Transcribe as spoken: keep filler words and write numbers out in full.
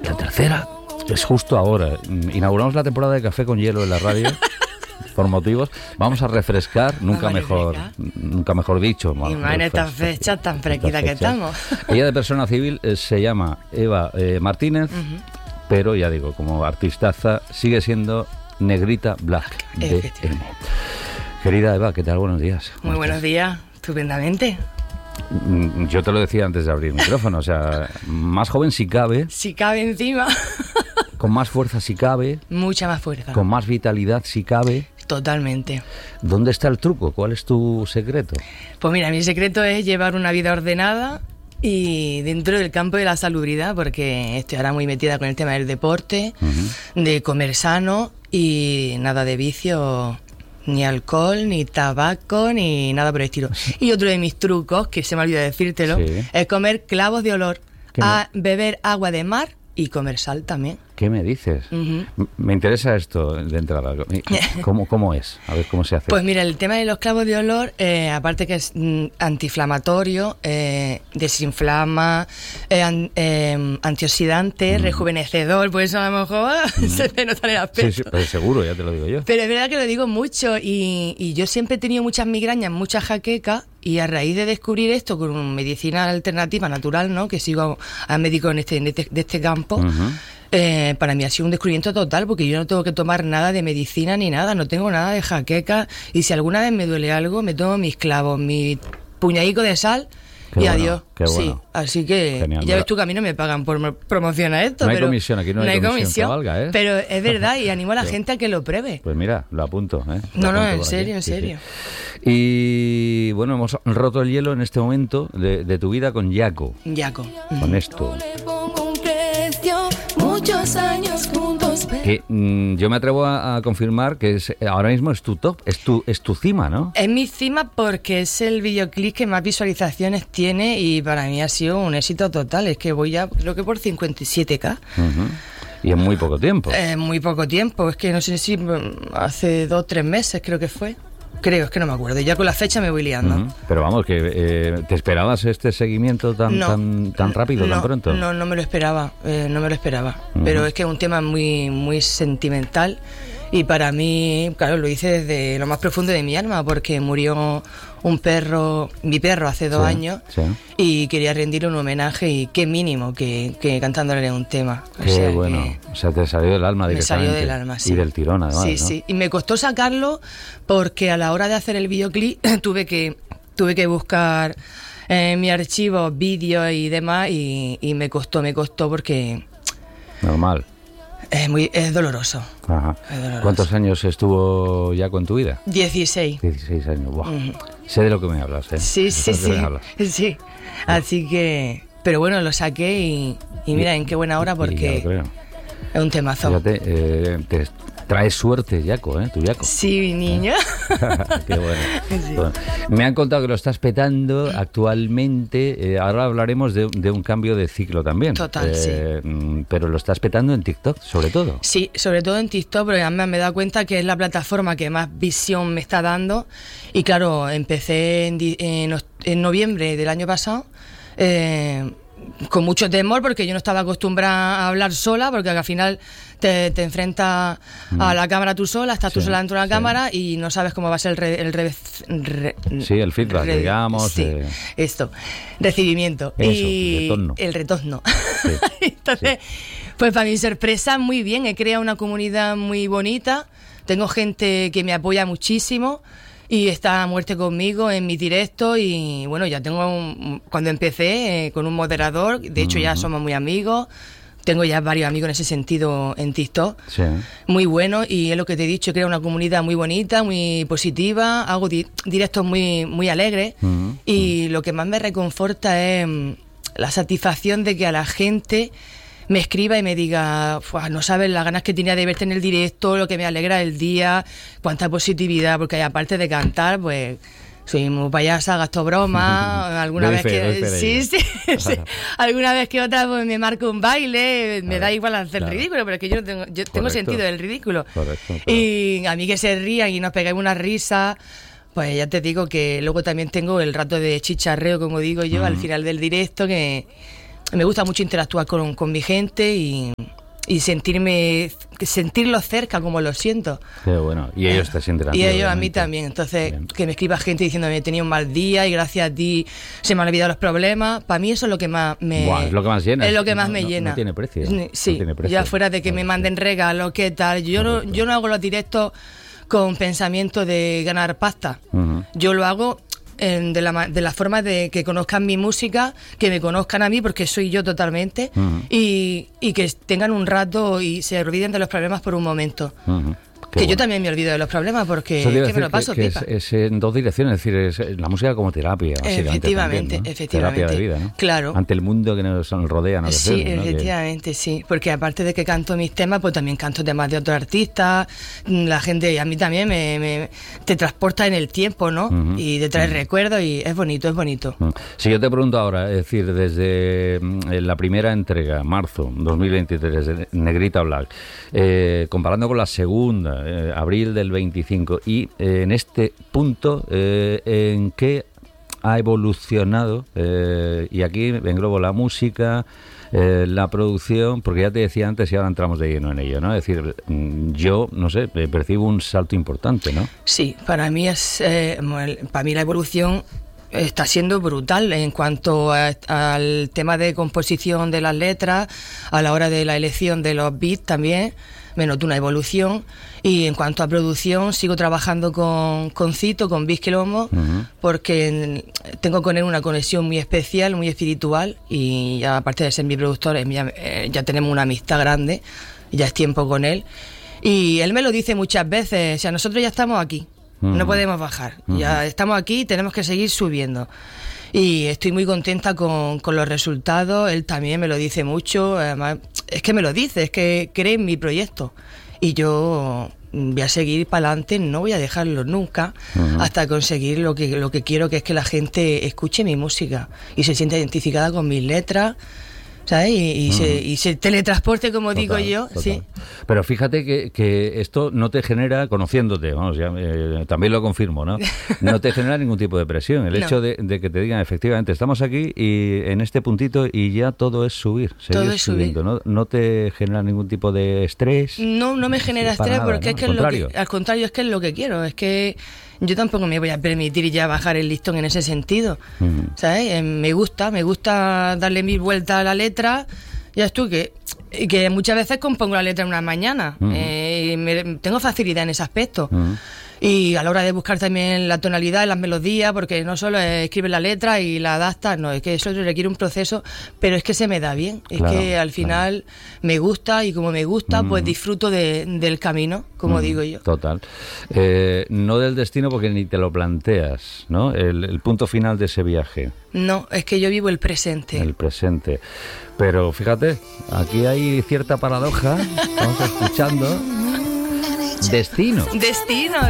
la tercera es justo ahora. Inauguramos la temporada de Café con Hielo en la radio. Por motivos, vamos a refrescar, nunca mejor nunca mejor dicho. Y más en estas fechas tan fresquitas que estamos. Ella de persona civil eh, se llama Eva eh, Martínez, uh-huh. pero ya digo, como artistaza sigue siendo Negrita Black D M. Querida Eva, ¿qué tal? Buenos días. Muy buenos días, estupendamente. Yo te lo decía antes de abrir el micrófono, o sea, más joven si cabe. Si cabe encima. Con más fuerza si cabe. Mucha más fuerza. Con más vitalidad si cabe. Totalmente. ¿Dónde está el truco? ¿Cuál es tu secreto? Pues mira, mi secreto es llevar una vida ordenada y dentro del campo de la salubridad, porque estoy ahora muy metida con el tema del deporte, uh-huh. de comer sano y nada de vicio, ni alcohol, ni tabaco, ni nada por el estilo. Y otro de mis trucos, que se me olvidó decírtelo, sí. es comer clavos de olor, a me... beber agua de mar y comer sal también. ¿Qué me dices? Uh-huh. Me interesa esto de entrada. ¿Cómo, ¿Cómo es? A ver cómo se hace. Pues mira, el tema de los clavos de olor, eh, aparte que es mm, antiinflamatorio, eh, desinflama, eh, an, eh, antioxidante, mm. rejuvenecedor, pues eso a lo mejor mm. se te nota en el aspecto. Sí, sí, pues seguro, ya te lo digo yo. Pero es verdad que lo digo mucho y, y yo siempre he tenido muchas migrañas, muchas jaquecas y a raíz de descubrir esto con medicina alternativa natural, ¿no? Que sigo a médico en este, en este, de este campo, uh-huh. Eh, para mí ha sido un descubrimiento total porque yo no tengo que tomar nada de medicina ni nada, no tengo nada de jaqueca y si alguna vez me duele algo me tomo mis clavos, mi puñadico de sal qué y bueno, adiós. Qué bueno. Sí, así que genial, ya ves tú que a mí no me pagan por promocionar esto. No hay pero comisión, aquí no, no hay, hay comisión, comisión valga, ¿eh? Pero es verdad y animo a la gente a que lo pruebe. Pues mira, lo apunto. ¿eh? Lo no, apunto no, en serio, aquí. en serio. Sí, sí. Y bueno, hemos roto el hielo en este momento de, de tu vida con Yaco. Yaco. Con esto. Muchos años juntos. Que mmm, yo me atrevo a, a confirmar que es, ahora mismo es tu top, es tu, es tu cima, ¿no? Es mi cima porque es el videoclip que más visualizaciones tiene y para mí ha sido un éxito total. Es que voy ya, creo que por cincuenta y siete K. Uh-huh. Y en muy poco tiempo. En eh, muy poco tiempo, es que no sé si hace dos o tres meses creo que fue. Creo, es que no me acuerdo. Ya con la fecha me voy liando. Uh-huh. Pero vamos, que eh, ¿te esperabas este seguimiento tan no, tan tan rápido, no, tan pronto? No, no me lo esperaba. Eh, no me lo esperaba. Uh-huh. Pero es que es un tema muy, muy sentimental y para mí, claro, lo hice desde lo más profundo de mi alma porque murió un perro, mi perro, hace dos sí, años sí. y quería rendirle un homenaje y qué mínimo que, que cantándole un tema. Qué o sea, bueno. Que o sea, te salió del alma directamente. Me salió del alma, sí. Y del tirón, además, Sí, ¿no? sí. Y me costó sacarlo porque a la hora de hacer el videoclip tuve que, tuve que buscar en mi archivo vídeos y demás y, y me costó, me costó porque... Normal. Es muy es doloroso. Ajá. Es doloroso. ¿Cuántos años estuvo ya con tu vida? dieciséis. dieciséis años, wow. Uh-huh. Sé de lo que me hablas, ¿eh? Sí, sí, sí. Sí. Así que... Pero bueno, lo saqué y, y mira, en qué buena hora porque es un temazo. Fíjate, eh, te traes suerte, Yaco, ¿eh? Tu Yaco. Sí, mi niño. Qué bueno. Sí. Bueno. Me han contado que lo estás petando actualmente. Eh, ahora hablaremos de, de un cambio de ciclo también. Total, eh, sí. Pero lo estás petando en TikTok, sobre todo. Sí, sobre todo en TikTok, porque además me he dado cuenta que es la plataforma que más visión me está dando. Y claro, empecé en, en, en noviembre del año pasado. Eh, con mucho temor porque yo no estaba acostumbrada a hablar sola porque al final te, te enfrentas mm. a la cámara tú sola, estás sí, tú sola dentro de la sí. cámara y no sabes cómo va a ser el, re, el re, re, sí, el feedback, re, digamos sí, eh. esto, recibimiento Eso, y retorno. el retorno sí. entonces, sí. pues para mi sorpresa muy bien, he creado una comunidad muy bonita, tengo gente que me apoya muchísimo y está a muerte conmigo en mis directos y bueno, ya tengo, un, cuando empecé eh, con un moderador, de hecho uh-huh. ya somos muy amigos, tengo ya varios amigos en ese sentido en TikTok, sí. muy bueno y es lo que te he dicho, creo una comunidad muy bonita, muy positiva, hago di- directos muy, muy alegres uh-huh. y uh-huh. lo que más me reconforta es la satisfacción de que a la gente me escriba y me diga, no sabes las ganas que tenía de verte en el directo, lo que me alegra el día, cuánta positividad, porque aparte de cantar, pues soy muy payasa, gasto bromas, alguna vez fe, que sí, sí, sí, alguna vez que otra pues, me marco un baile, me da igual hacer claro. ridículo, pero es que yo no tengo, yo tengo sentido del ridículo. Correcto, claro. Y a mí que se rían y nos peguemos una risa, pues ya te digo que luego también tengo el rato de chicharreo, como digo yo, mm. al final del directo, que me gusta mucho interactuar con, con mi gente y, y sentirme sentirlos cerca como lo siento. Qué bueno. Y ellos te sienten a ti, Y ellos obviamente. a mí también. Entonces, Bien. que me escriba gente diciéndome, tenía un mal día y gracias a ti se me han olvidado los problemas. Para mí eso es lo que más me... Buah, es lo que más llena. Es lo que más No, me no, llena. no tiene precio. Sí, No tiene precio. ya fuera de que me manden regalos, qué tal. Yo no, yo no hago los directos con pensamiento de ganar pasta. Ujú. Yo lo hago en- de, la, ma- de la forma de que conozcan mi música, que me conozcan a mí, porque soy yo totalmente, Ujú. y, y que tengan un rato y se olviden de los problemas por un momento. Ujú. Qué Que yo bueno. también me olvido de los problemas porque Eso te iba a es que me lo decir paso que pipa. es, es en dos direcciones, es decir, es la música como terapia, básicamente. Efectivamente, también, ¿no? efectivamente. Terapia de vida, ¿no? Claro. Ante el mundo que nos rodea, ¿no? Sí, ¿no? Que- efectivamente, sí. Porque aparte de que canto mis temas, pues también canto temas de otros artistas. La gente, a mí también me, me- te transporta en el tiempo, ¿no? Ujú. Y te trae recuerdos y es bonito, es bonito. Mm. Si yo te pregunto ahora, es decir, desde mm, la primera entrega, marzo dos mil veintitrés, de Negrita Black, eh, comparando con la segunda, eh, abril del veinticinco, y eh, en este punto, eh, ¿en qué ha evolucionado? Eh, y aquí englobo la música, eh, la producción, porque ya te decía antes y ahora entramos de lleno en ello, ¿no? Es decir, mm, yo, no sé, eh, percibo un salto importante, ¿no? Sí, para mí es, eh, el- para mí la evolución está siendo brutal en cuanto a- al tema de composición de las letras, a la hora de la elección de los beats también. Me noto una evolución y en cuanto a producción sigo trabajando con, con Cito, con Viz Quilombo, Ujú. porque en- tengo con él una conexión muy especial, muy espiritual y ya, aparte de ser mi productor eh, ya, eh, ya tenemos una amistad grande, ya es tiempo con él y él me lo dice muchas veces, o sea, nosotros ya estamos aquí, Ujú. no podemos bajar, Ujú. ya estamos aquí y tenemos que seguir subiendo. Y estoy muy contenta con, con los resultados, él también me lo dice mucho, además, es que me lo dice, es que cree en mi proyecto y yo voy a seguir para adelante, no voy a dejarlo nunca Ujú. hasta conseguir lo que, lo que quiero, que es que la gente escuche mi música y se sienta identificada con mis letras, ¿sabes? Y, y, se, y se teletransporte, como Total, digo yo, total. sí. Pero fíjate que, que esto no te genera, conociéndote, vamos, ya, eh, también lo confirmo, ¿no? No te genera ningún tipo de presión. El No. hecho de, de que te digan, efectivamente, estamos aquí y en este puntito y ya todo es subir, seguir Todo es subir. subiendo, ¿no? No te genera ningún tipo de estrés. No, no me genera para estrés nada, porque ¿no? es que Al es lo contrario. que, al contrario, es que es lo que quiero, es que yo tampoco me voy a permitir ya bajar el listón en ese sentido, Ujú. ¿sabes? Eh, me gusta, me gusta darle mil vueltas a la letra, ya es tú que, que muchas veces compongo la letra en una mañana, Ujú. eh, y me- tengo facilidad en ese aspecto. Ujú. Y a la hora de buscar también la tonalidad, las melodías, porque no solo es escribir la letra y la adaptas, no, es que eso requiere un proceso, pero es que se me da bien, es Claro, que al final me gusta y como me gusta, pues disfruto de- del camino, como Mm, digo yo. Total. Eh, no del destino porque ni te lo planteas, ¿no? El, el punto final de ese viaje, No, es que yo vivo el presente. el presente. Pero fíjate, aquí hay cierta paradoja, vamos escuchando. Destino. Destino.